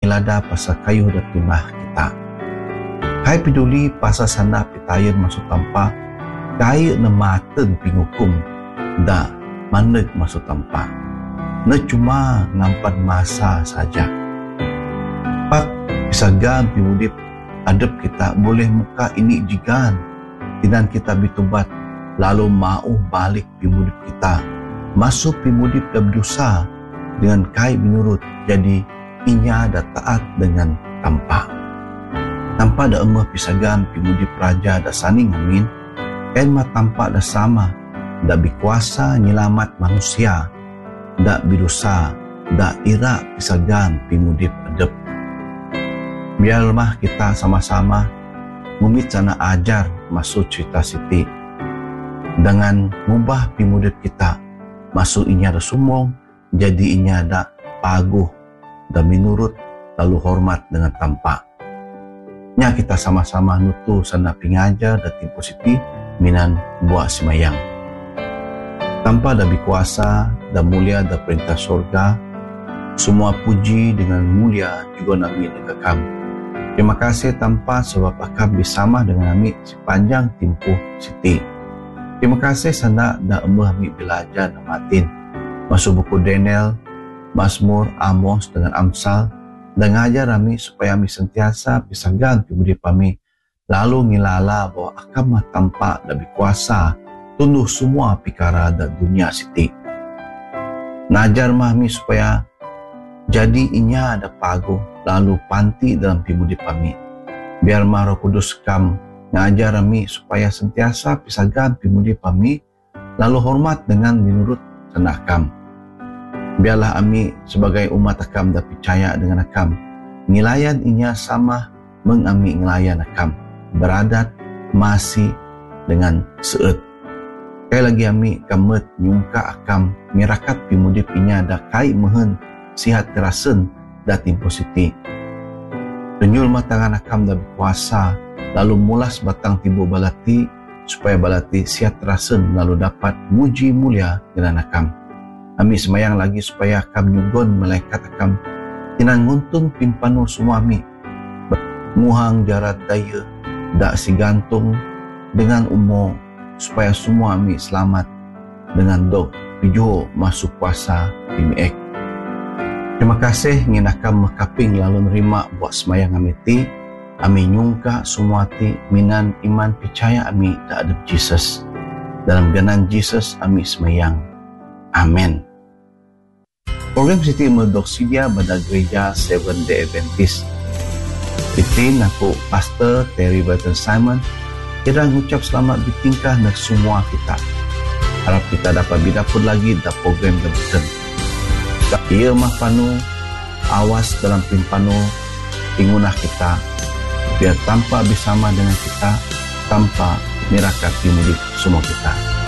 ilada pasal kayuh dan timah kita. Kai peduli pasal sana pitayan masuk tanpa, kai nematen pingukum da maneg masuk tanpa. Ne cuma nampan masa saja. Pak pisagan pimudip adep kita boleh muka ini jigan. Tinan kita bitubat lalu mau balik pimudip kita. Masuk pimudip dan berdosa dengan kai menurut. Jadi inya ada taat dengan tanpa. Tanpa ada emah pisagan pimudip raja da saning amin. Enma tanpa da sama. Da bikuasa nyelamat manusia. Da bidosa. Da ira pisagan pimudip adep. Biarlah kita sama-sama ngumit sana ajar masuk cerita Siti. Dengan ngubah pimudip kita. Masuk inya ada sumong. Jadi inya ada paguh. Dan menurut lalu hormat dengan tanpa. Nya kita sama-sama nutu sana pingajar dan tim positif minan buat semayang. Tanpa da bikuasa dan mulia da perintah surga. Semua puji dengan mulia juga nami dekakam. Terima kasih tanpa sebab akam bersama dengan kami sepanjang tempoh Siti. Terima kasih sana dah emah kami belajar namatin. Masuk buku Daniel, Mazmur, Amos dengan Amsal dan ngajar kami supaya kami sentiasa bisa ganti budi kami. Lalu ngilala bahwa akam mah tampak dan berkuasa tunduh semua pikara dan dunia Siti. Najar kami supaya jadi inya ada pagu lalu panti dalam pimudi kami. Biar Roh Kudus kam ngajar kami supaya sentiasa pisagan pimudi kami lalu hormat dengan menurut senakam. Biarlah kami sebagai umat akam dan percaya dengan akam. Ngilayan inya sama mengami ngelayan akam. Beradat masih dengan seut. Kali lagi kami kamet nyungka akam mirakat pimudi inya ada kai mehen sihat kerasen datim positif. Penyul matangan akam dan berkuasa, lalu mulas batang tibu balati, supaya balati sihat kerasen lalu dapat muji mulia dengan akam. Kami semayang lagi supaya akam nyugon malaikat akam, tinan nguntung pimpanu semua kami, muhang jarat daya, dak si gantung dengan umur, supaya semua kami selamat dengan dok, pijo masuk puasa pimiek. Terima kasih ngin akam mekaping lalu nerima buat semayang kami ti. Kami nyungka semua ti minan iman percaya kami tak ada Jesus. Dalam ganan Jesus kami semayang. Amin. Program Siti Medoksidia pada Gereja Seventh-day Adventist. Itin aku Pastor Terry Burton Simon. Kita mengucap selamat bertingkah dan semua kita. Harap kita dapat bidapur lagi dalam program dan ia mah panu awas dalam pimpanu ingunah kita biar tanpa bersama dengan kita tanpa mirakat dimudik semua kita.